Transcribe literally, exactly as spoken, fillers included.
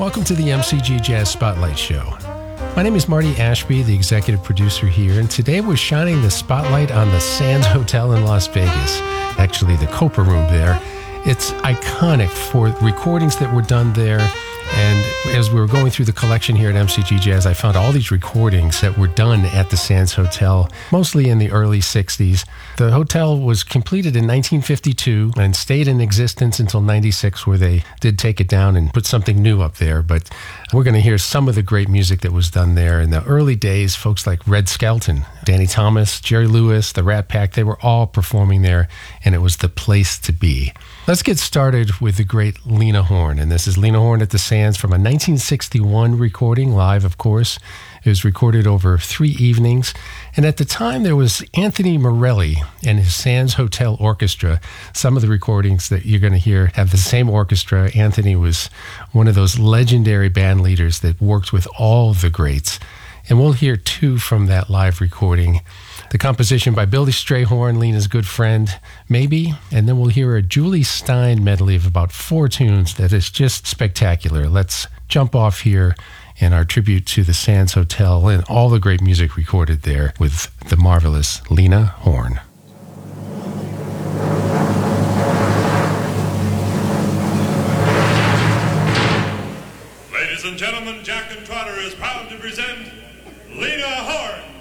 Welcome to the M C G Jazz Spotlight Show. My name is Marty Ashby, the executive producer here, and today we're shining the spotlight on the Sands Hotel in Las Vegas, actually the Copa Room there. It's iconic for recordings that were done there, and as we were going through the collection here at M C G Jazz, I found all these recordings that were done at the Sands Hotel, mostly in the early sixties. The hotel was completed in nineteen fifty-two and stayed in existence until ninety-six, where they did take it down and put something new up there. But we're going to hear some of the great music that was done there. In the early days, folks like Red Skelton, Danny Thomas, Jerry Lewis, the Rat Pack, they were all performing there, and it was the place to be. Let's get started with the great Lena Horne, and this is Lena Horne at the Sands from a nineteen sixty-one recording, live of course. It was recorded over three evenings, and at the time there was Anthony Morelli and his Sands Hotel Orchestra. Some of the recordings that you're going to hear have the same orchestra. Anthony was one of those legendary band leaders that worked with all the greats, and we'll hear two from that live recording. The composition by Billy Strayhorn, Lena's good friend, maybe, and then we'll hear a Julie Stein medley of about four tunes that is just spectacular. Let's jump off here in our tribute to the Sands Hotel and all the great music recorded there with the marvelous Lena Horne. Ladies and gentlemen, Jack and Trotter is proud to present Lena Horne.